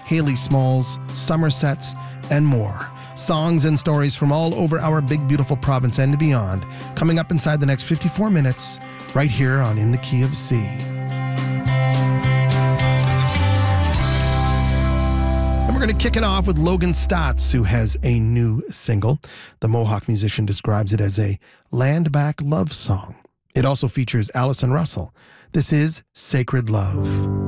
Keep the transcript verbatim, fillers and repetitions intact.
Haley Smalls, Somersets, and more. Songs and stories from all over our big, beautiful province and beyond, coming up inside the next fifty-four minutes, right here on In the Key of C. And we're going to kick it off with Logan Stotts, who has a new single. The Mohawk musician describes it as a land-back love song. It also features Allison Russell. This is Sacred Love.